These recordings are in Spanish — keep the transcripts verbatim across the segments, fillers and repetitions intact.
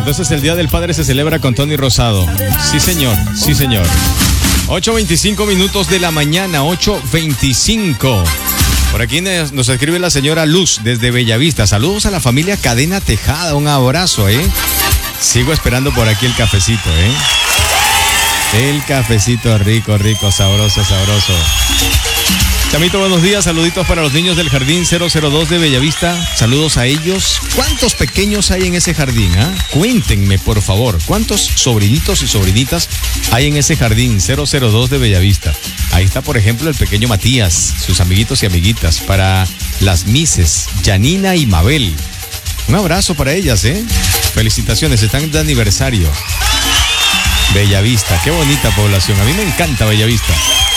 Entonces el Día del Padre se celebra con Tony Rosado. Sí, señor, sí, señor. ocho veinticinco minutos de la mañana, ocho veinticinco. Por aquí nos escribe la señora Luz desde Bellavista. Saludos a la familia Cadena Tejada, un abrazo, ¿eh? Sigo esperando por aquí el cafecito, ¿eh? El cafecito rico, rico, sabroso, sabroso. Chamito, buenos días, saluditos para los niños del Jardín cero cero dos de Bellavista. Saludos a ellos. ¿Cuántos pequeños hay en ese jardín? ¿Ah? Cuéntenme, por favor, ¿cuántos sobrinitos y sobrinitas hay en ese Jardín cero cero dos de Bellavista? Ahí está, por ejemplo, el pequeño Matías, sus amiguitos y amiguitas. Para las Mises, Janina y Mabel. Un abrazo para ellas, ¿eh? Felicitaciones, están de aniversario. Bellavista, qué bonita población. A mí me encanta Bellavista.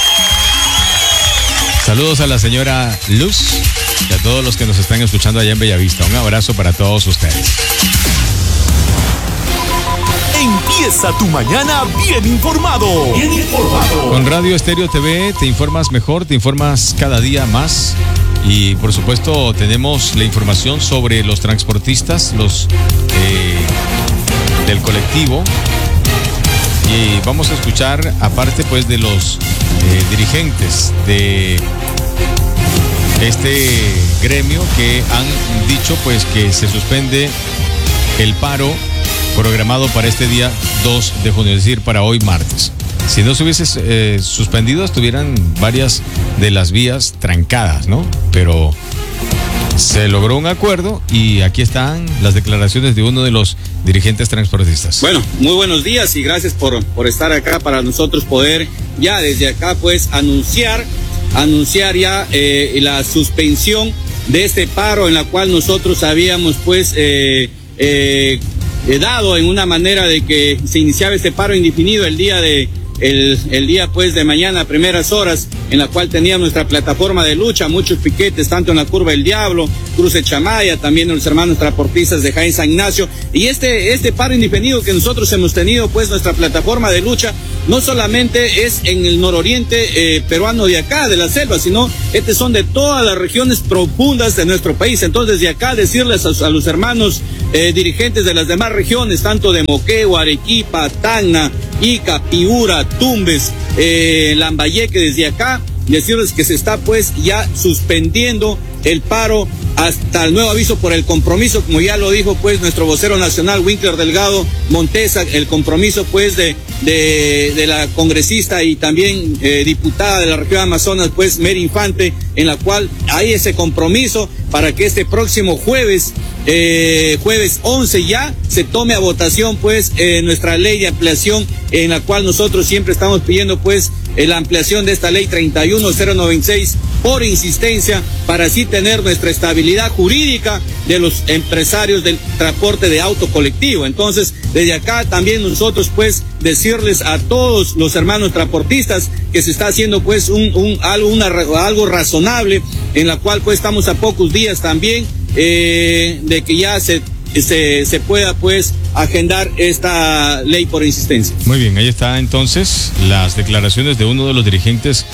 Saludos a la señora Luz y a todos los que nos están escuchando allá en Bellavista. Un abrazo para todos ustedes. Empieza tu mañana bien informado. Bien informado. Con Radio Estéreo T V te informas mejor, te informas cada día más. Y por supuesto tenemos la información sobre los transportistas, los eh, del colectivo. Y vamos a escuchar, aparte pues de los eh, dirigentes de este gremio que han dicho pues que se suspende el paro programado para este día dos de junio, es decir, para hoy martes. Si no se hubiese eh, suspendido, estuvieran varias de las vías trancadas, ¿no? Pero se logró un acuerdo y aquí están las declaraciones de uno de los dirigentes transportistas. Bueno, muy buenos días y gracias por, por estar acá para nosotros poder ya desde acá pues anunciar, anunciar ya eh, la suspensión de este paro en la cual nosotros habíamos pues eh, eh, dado en una manera de que se iniciaba este paro indefinido el día de El, el día pues de mañana a primeras horas, en la cual teníamos nuestra plataforma de lucha, muchos piquetes, tanto en la Curva del Diablo, Cruce Chamaya, también en los hermanos transportistas de Jaén San Ignacio, y este, este paro indefinido que nosotros hemos tenido, pues nuestra plataforma de lucha, no solamente es en el nororiente eh, peruano de acá, de la selva, sino este son de todas las regiones profundas de nuestro país. Entonces desde acá decirles a, a los hermanos eh, dirigentes de las demás regiones, tanto de Moquegua, Arequipa, Tacna, Ica, Piura, Tumbes, eh, Lambayeque, desde acá, decirles que se está pues ya suspendiendo el paro hasta el nuevo aviso por el compromiso, como ya lo dijo pues nuestro vocero nacional, Winkler Delgado Montesa, el compromiso pues de, de, de la congresista y también eh, diputada de la región Amazonas, pues Mary Infante, en la cual hay ese compromiso para que este próximo jueves, eh, jueves once ya, se tome a votación pues eh, nuestra ley de ampliación, en la cual nosotros siempre estamos pidiendo pues eh, la ampliación de esta ley treinta y uno cero noventa y seis por insistencia, para así tener nuestra estabilidad jurídica de los empresarios del transporte de auto colectivo. Entonces, desde acá también nosotros pues decirles a todos los hermanos transportistas que se está haciendo pues un, un algo, una, algo razonable, en la cual pues estamos a pocos días también eh, de que ya se Se, se pueda pues agendar esta ley por insistencia. Muy bien, ahí está entonces las declaraciones de uno de los dirigentes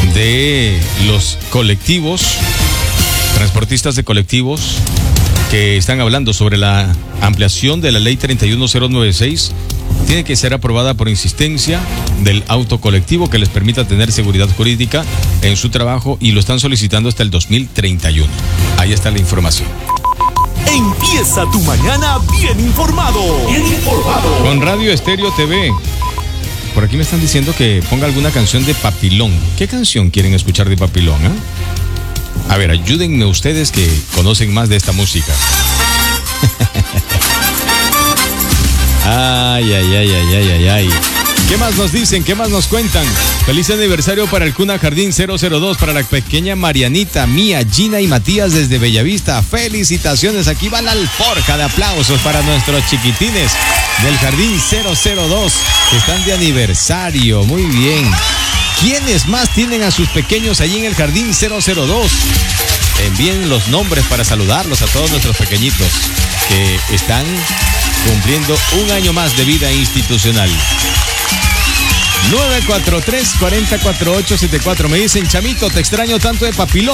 de los colectivos, transportistas de colectivos, que están hablando sobre la ampliación de la ley treinta y uno cero noventa y seis. Tiene que ser aprobada por insistencia del auto colectivo que les permita tener seguridad jurídica en su trabajo, y lo están solicitando hasta el dos mil treinta y uno. Ahí está la información. Empieza tu mañana bien informado. Bien informado. Con Radio Estéreo T V. Por aquí me están diciendo que ponga alguna canción de Papilón. ¿Qué canción quieren escuchar de Papilón? ¿Eh? A ver, ayúdenme ustedes que conocen más de esta música. Ay, ay, ay, ay, ay, ay, ay. ¿Qué más nos dicen? ¿Qué más nos cuentan? Feliz aniversario para el Cuna Jardín cero cero dos, para la pequeña Marianita, Mía, Gina y Matías desde Bellavista. Felicitaciones, aquí va la alforja de aplausos para nuestros chiquitines del Jardín cero cero dos, que están de aniversario. Muy bien. ¿Quiénes más tienen a sus pequeños allí en el Jardín cero cero dos? Envíen los nombres para saludarlos a todos nuestros pequeñitos que están cumpliendo un año más de vida institucional. nueve cuatro tres, cuatro cuatro ocho siete cuatro. Me dicen, Chamito, te extraño tanto de Papilón.